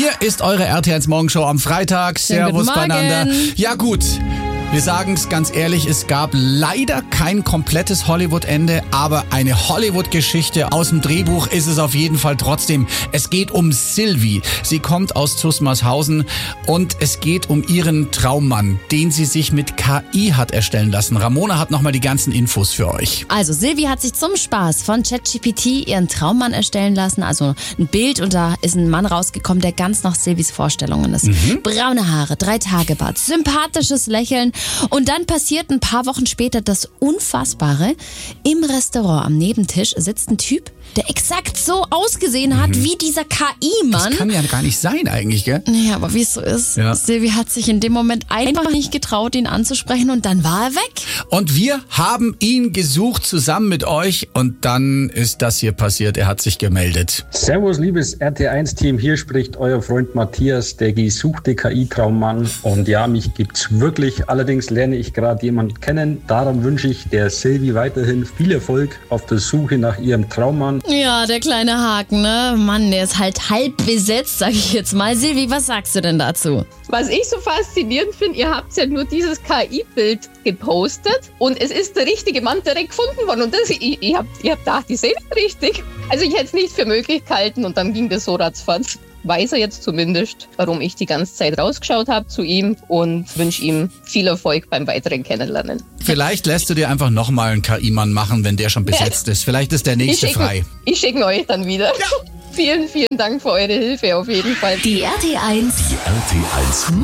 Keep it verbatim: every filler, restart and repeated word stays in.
Hier ist eure R T eins Morgenshow am Freitag. Servus beieinander. Ja gut. Wir sagen es ganz ehrlich, es gab leider kein komplettes Hollywood-Ende, aber eine Hollywood-Geschichte aus dem Drehbuch ist es auf jeden Fall trotzdem. Es geht um Sylvie. Sie kommt aus Zusmarshausen und es geht um ihren Traummann, den sie sich mit K I hat erstellen lassen. Ramona hat nochmal die ganzen Infos für euch. Also Sylvie hat sich zum Spaß von ChatGPT ihren Traummann erstellen lassen, also ein Bild, und da ist ein Mann rausgekommen, der ganz nach Sylvies Vorstellungen ist. Mhm. Braune Haare, drei Tage Bart, sympathisches Lächeln. Und dann passiert ein paar Wochen später das Unfassbare. Im Restaurant am Nebentisch sitzt ein Typ, der exakt so ausgesehen hat mhm. wie dieser K I-Mann. Das kann ja gar nicht sein eigentlich, gell? Ja, aber wie es so ist, ja. Sylvie hat sich in dem Moment einfach nicht getraut, ihn anzusprechen, und dann war er weg. Und wir haben ihn gesucht zusammen mit euch und dann ist das hier passiert. Er hat sich gemeldet. Servus, liebes R T eins Team. Hier spricht euer Freund Matthias, der gesuchte K I-Traummann. Und ja, mich gibt's wirklich. Allerdings lerne ich gerade jemanden kennen. Darum wünsche ich der Sylvie weiterhin viel Erfolg auf der Suche nach ihrem Traummann. Ja, der kleine Haken, ne? Mann, der ist halt halb besetzt, sag ich jetzt mal. Sylvie, was sagst du denn dazu? Was ich so faszinierend finde, ihr habt ja nur dieses K I-Bild gepostet und es ist der richtige Mann direkt gefunden worden. Und das, ich, ich hab, ich hab gedacht, die sehen richtig. Also ich hätte es nicht für möglich gehalten und dann ging das so ratzfatz. Weiß er jetzt zumindest, warum ich die ganze Zeit rausgeschaut habe zu ihm, und wünsche ihm viel Erfolg beim weiteren Kennenlernen. Vielleicht lässt du dir einfach nochmal einen K I-Mann machen, wenn der schon besetzt ist. Vielleicht ist der nächste ich frei. Ich schicke euch dann wieder. Ja. Vielen, vielen Dank für eure Hilfe auf jeden Fall. Die R T eins. Die R T eins